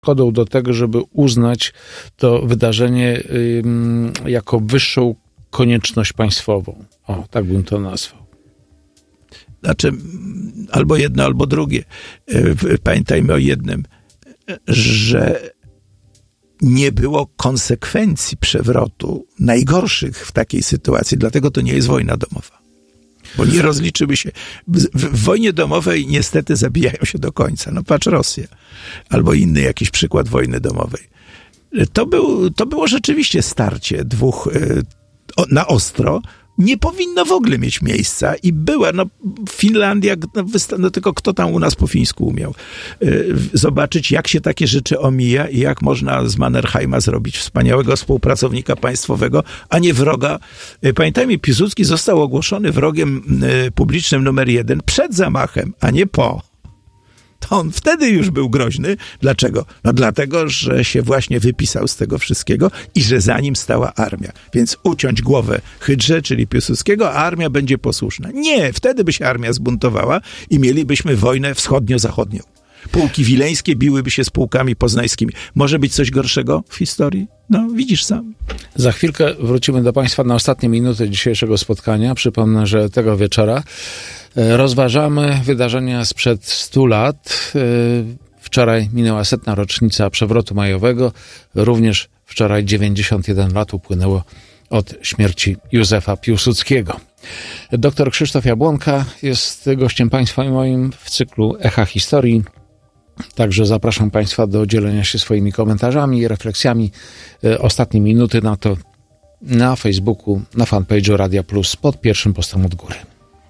przeszkodą do tego, żeby uznać to wydarzenie jako wyższą konieczność państwową. O, tak bym to nazwał. Znaczy, albo jedno, albo drugie. Pamiętajmy o jednym, że nie było konsekwencji przewrotu najgorszych w takiej sytuacji, dlatego to nie jest wojna domowa. Bo nie rozliczymy się. W wojnie domowej niestety zabijają się do końca. No patrz Rosja. Albo inny jakiś przykład wojny domowej. To było rzeczywiście starcie dwóch na ostro. Nie powinno w ogóle mieć miejsca i była, Finlandia, tylko kto tam u nas po fińsku umiał zobaczyć, jak się takie rzeczy omija i jak można z Mannerheima zrobić wspaniałego współpracownika państwowego, a nie wroga. Pamiętajmy, Piłsudski został ogłoszony wrogiem publicznym numer 1 przed zamachem, a nie po. To on wtedy już był groźny. Dlaczego? No dlatego, że się właśnie wypisał z tego wszystkiego i że za nim stała armia. Więc uciąć głowę Hydrze, czyli Piłsudskiego, a armia będzie posłuszna. Nie, wtedy by się armia zbuntowała i mielibyśmy wojnę wschodnio-zachodnią. Pułki wileńskie biłyby się z pułkami poznańskimi. Może być coś gorszego w historii? No, widzisz sam. Za chwilkę wrócimy do Państwa na ostatnie minuty dzisiejszego spotkania. Przypomnę, że tego wieczora rozważamy wydarzenia sprzed 100 lat. Wczoraj minęła 100. rocznica przewrotu majowego. Również wczoraj 91 lat upłynęło od śmierci Józefa Piłsudskiego. Doktor Krzysztof Jabłonka jest gościem Państwa i moim w cyklu Echa Historii. Także zapraszam Państwa do dzielenia się swoimi komentarzami i refleksjami. Ostatnie minuty na to na Facebooku, na fanpage'u Radia Plus pod pierwszym postem od góry.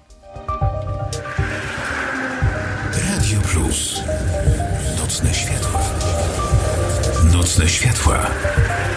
Radio Plus. Nocne światła. Nocne światła.